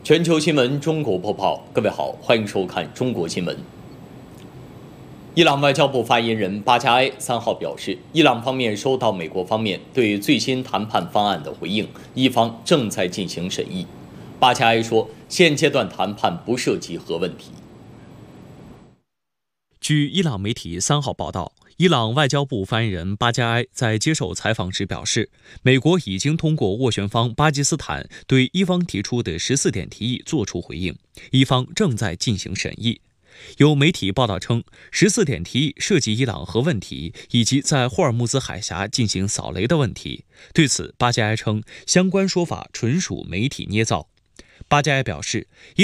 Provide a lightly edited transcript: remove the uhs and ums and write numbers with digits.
全球新闻中国播报，各位好，欢迎收看中国新闻。伊朗外交部发言人巴加埃3号表示，伊朗方面收到美国方面对最新谈判方案的回应，伊方正在进行审议。巴加埃说，现阶段谈判不涉及核问题。 据伊朗媒体3号报道，伊朗外交部发言人巴加埃在接受采访时表示，美国已经通过斡旋方巴基斯坦对伊方提出的14点提议作出回应，伊方正在进行审议。有媒体报道称，14点提议涉及伊朗核问题以及在霍尔木兹海峡进行扫雷的问题。对此，巴加埃称，相关说法纯属媒体捏造。巴加埃表示，